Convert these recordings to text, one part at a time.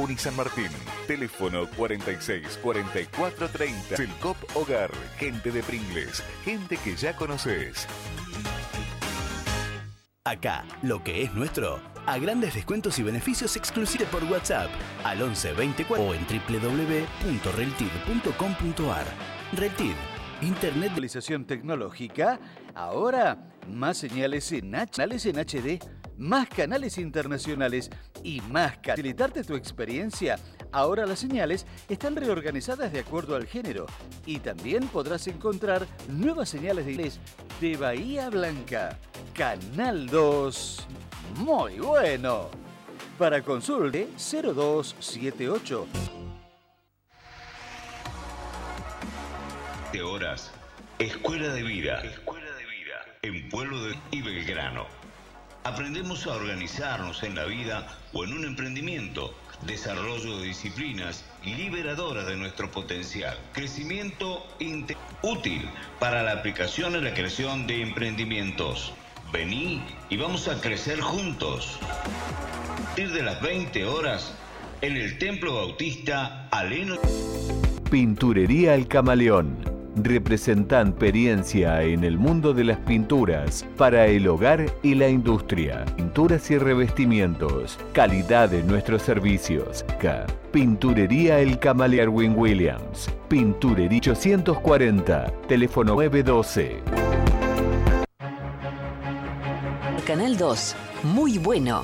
Jujuy y San Martín. Teléfono 46 44 30. Selcop Hogar, gente de Pringles, gente que ya conoces. Acá, lo que es nuestro, a grandes descuentos y beneficios exclusivos por WhatsApp al 11 24 o en www.reltid.com.ar. Reltid, Internet. Actualización tecnológica, ahora más señales en HD, más canales internacionales y más facilitarte tu experiencia. Ahora las señales están reorganizadas de acuerdo al género y también podrás encontrar nuevas señales de inglés de Bahía Blanca. Canal 2, muy bueno. Para consulte 0278. De horas, Escuela de Vida. En Pueblo de y Belgrano. Aprendemos a organizarnos en la vida o en un emprendimiento, desarrollo de disciplinas liberadoras de nuestro potencial, crecimiento útil para la aplicación y la creación de emprendimientos. Vení y vamos a crecer juntos. A partir de las 20 horas, en el Templo Bautista Aleno. Pinturería El Camaleón. Representan experiencia en el mundo de las pinturas para el hogar y la industria. Pinturas y revestimientos. Calidad de nuestros servicios. Pinturería El Camaleón. Erwin Williams. Pinturería 840. Teléfono 912. Canal 2. Muy bueno.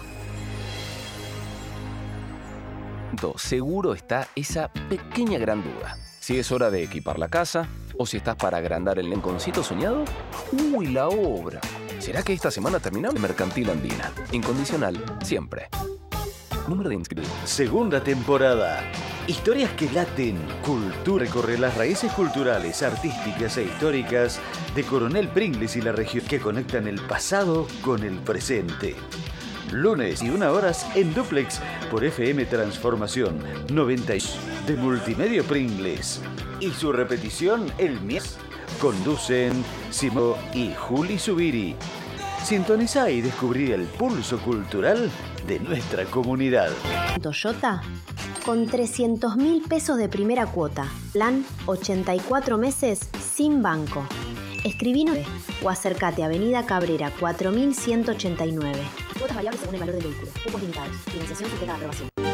Seguro está esa pequeña gran duda. Si es hora de equipar la casa o si estás para agrandar el rinconcito soñado. ¡Uy, la obra! ¿Será que esta semana terminamos? Mercantil Andina. Incondicional, siempre. Número de inscritos. Segunda temporada. Historias que laten. Cultura. Recorre las raíces culturales, artísticas e históricas de Coronel Pringles y la región que conectan el pasado con el presente. Lunes y 1 horas en Duplex por FM Transformación 90 de Multimedio Pringles. Y su repetición el miércoles. Conducen Simo y Juli Zubiri. Sintoniza y descubrí el pulso cultural de nuestra comunidad. Toyota con 300.000 pesos de primera cuota. Plan 84 meses sin banco. Escribinos o acércate a Avenida Cabrera 4189. Cuotas variables según el valor del vehículo. Cupos limitados. Financiación sujeta a aprobación.